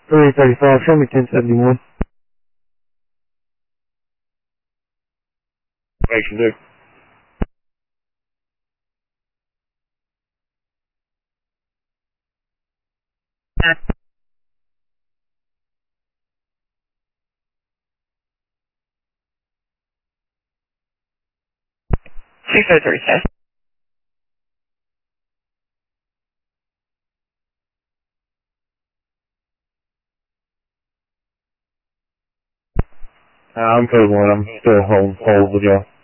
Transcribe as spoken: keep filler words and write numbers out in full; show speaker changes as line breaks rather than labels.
three thirty-five, show me ten seventy-one.
Action two.
six oh three, sir.
Uh, I'm code one. I'm still hold hold with y'all.